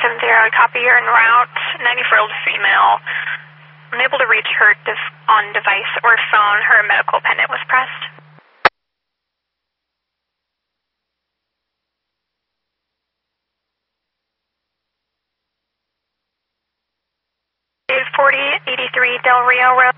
copy, you're en route, 94-year-old female. Unable to reach her on device or phone. Her medical pendant was pressed. 4083 Del Rio Road.